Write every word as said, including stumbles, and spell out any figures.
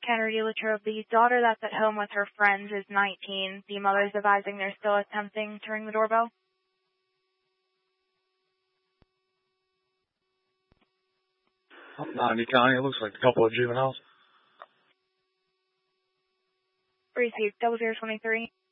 Kennedy Latrobe. The daughter that's at home with her friends is nineteen. The mother's advising they're still attempting to ring the doorbell. Ninety County, it looks like a couple of juveniles. Received double zero twenty three.